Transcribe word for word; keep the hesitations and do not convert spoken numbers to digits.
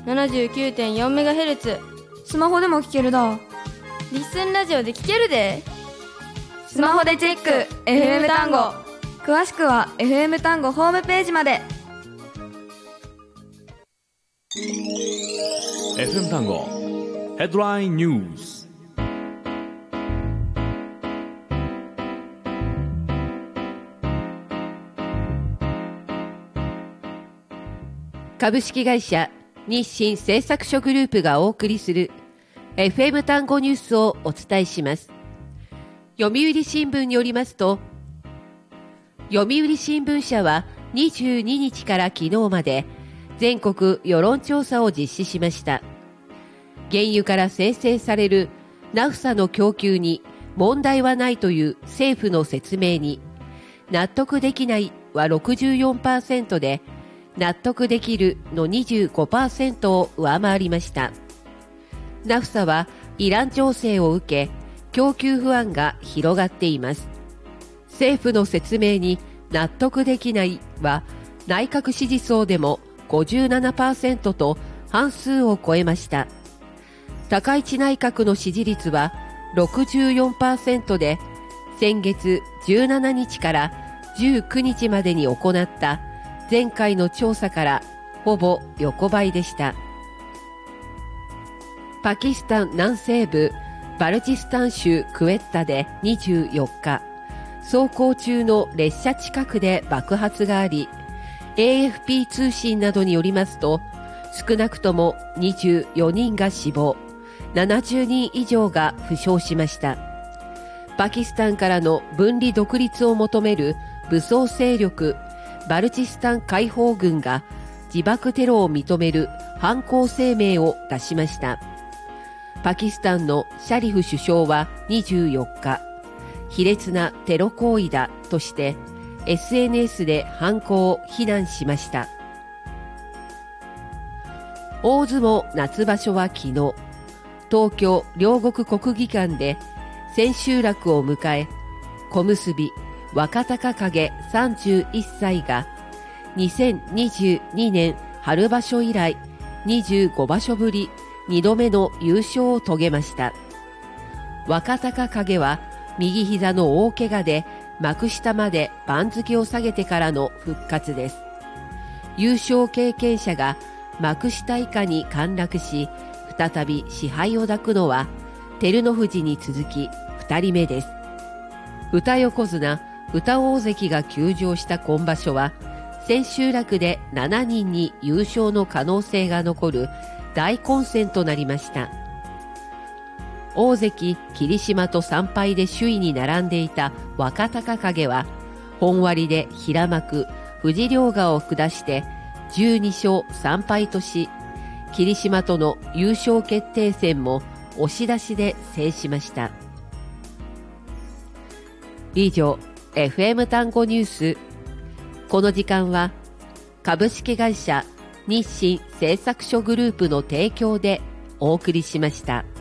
ななじゅうきゅうてんよんメガヘルツ。 スマホでも聞けるだ。 リッスンラジオで聞けるで。 スマホでチェック エフエム 単語。詳しくは エフエム 単語ホームページまで。 エフエム 単語ヘッドラインニュース。 株式会社日清製作所グループがお送りする エフエム 単語ニュースをお伝えします。読売新聞によりますと、読売新聞社はにじゅうににちから昨日まで全国世論調査を実施しました。原油から生成されるナフサの供給に問題はないという政府の説明に、納得できないは ろくじゅうよんパーセント で、納得できるの にじゅうごパーセント を上回りました。ナフサはイラン情勢を受け、供給不安が広がっています。政府の説明に納得できないは、内閣支持層でも ごじゅうななパーセント と半数を超えました。高市内閣の支持率は ろくじゅうよんパーセント で、先月じゅうしちにちからじゅうくにちまでに行った前回の調査からほぼ横ばいでした。パキスタン南西部バルチスタン州クウェッタでにじゅうよっか、走行中の列車近くで爆発があり、エーエフピー 通信などによりますと、少なくともにじゅうよにんが死亡、ななじゅうにん以上が負傷しました。パキスタンからの分離独立を求める武装勢力バルチスタン解放軍が自爆テロを認める犯行声明を出しました。パキスタンのシャリフ首相はにじゅうよっか、卑劣なテロ行為だとして エスエヌエス で犯行を非難しました。大相撲夏場所は昨日、東京両国国技館で千秋楽を迎え、小結若隆景さんじゅういっさいがにせんにじゅうにねん春場所以来にじゅうごばしょぶりにどめの優勝を遂げました。若隆景は右膝の大怪我で幕下まで番付を下げてからの復活です。優勝経験者が幕下以下に陥落し、再び賜杯を抱くのは照ノ富士に続きふたりめです。歌横綱歌大関が休場した今場所は、千秋楽でしちにんに優勝の可能性が残る大混戦となりました。大関霧島とさんぱいで首位に並んでいた若隆景は、本割で平幕富士凌河を下してじゅうにしょうさんぱいとし、霧島との優勝決定戦も押し出しで制しました。以上、エフエム 単語ニュース。この時間は株式会社日清製作所グループの提供でお送りしました。